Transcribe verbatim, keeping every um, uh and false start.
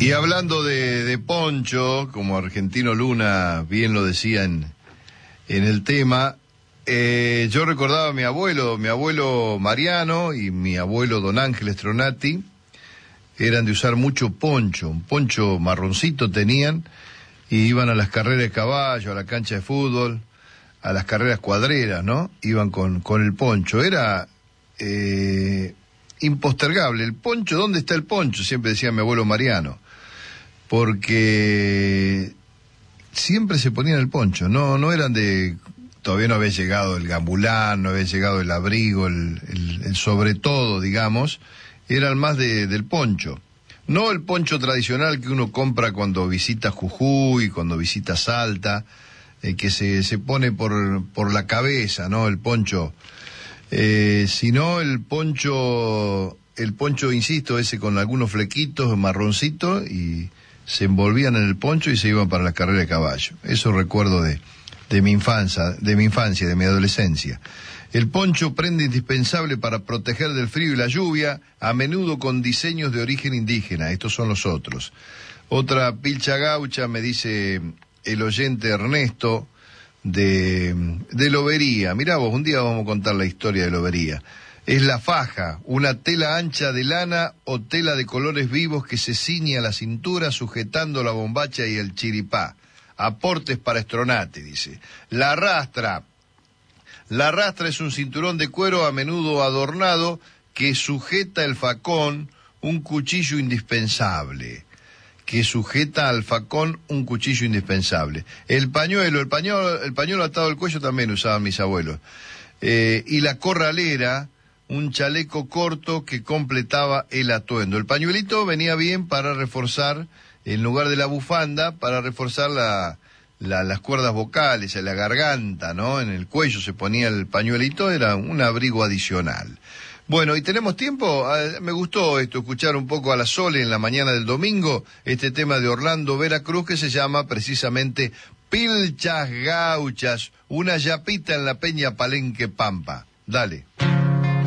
Y hablando de, de poncho, como Argentino Luna bien lo decía en, en el tema, eh, yo recordaba a mi abuelo, mi abuelo Mariano y mi abuelo Don Ángel Stronati, eran de usar mucho poncho, un poncho marroncito tenían, y iban a las carreras de caballo, a la cancha de fútbol, a las carreras cuadreras, ¿no? Iban con, con el poncho, era eh, impostergable. El poncho, ¿dónde está el poncho? Siempre decía mi abuelo Mariano. Porque siempre se ponían el poncho, no no eran de, todavía no había llegado el gambulán, no había llegado el abrigo, el, el, el sobre todo, digamos, eran más de, del poncho. No el poncho tradicional que uno compra cuando visita Jujuy, cuando visita Salta, eh, que se, se pone por, por la cabeza, ¿no? El poncho, eh, sino el poncho, el poncho, insisto, ese con algunos flequitos, marroncitos, y se envolvían en el poncho y se iban para la carrera de caballo. Eso recuerdo de, de mi infancia, de mi infancia, de mi adolescencia. El poncho, prenda indispensable para proteger del frío y la lluvia, a menudo con diseños de origen indígena. Estos son los otros. Otra pilcha gaucha, me dice el oyente Ernesto, de, de Lobería. Mirá vos, un día vamos a contar la historia de Lobería. Es la faja, una tela ancha de lana o tela de colores vivos que se ciñe a la cintura sujetando la bombacha y el chiripá. Aportes para Stronati, dice. La rastra. La rastra es un cinturón de cuero a menudo adornado que sujeta el facón, un cuchillo indispensable. Que sujeta al facón un cuchillo indispensable. El pañuelo, el pañuelo, el pañuelo atado al cuello también usaban mis abuelos. Eh, y la corralera, un chaleco corto que completaba el atuendo. El pañuelito venía bien para reforzar, en lugar de la bufanda, para reforzar la, la, las cuerdas vocales, en la garganta, ¿no? En el cuello se ponía el pañuelito, era un abrigo adicional. Bueno, ¿y tenemos tiempo? Ah, me gustó esto, escuchar un poco a la Sole en la mañana del domingo, este tema de Orlando Veracruz que se llama precisamente Pilchas Gauchas, una yapita en la Peña Palenque Pampa. Dale.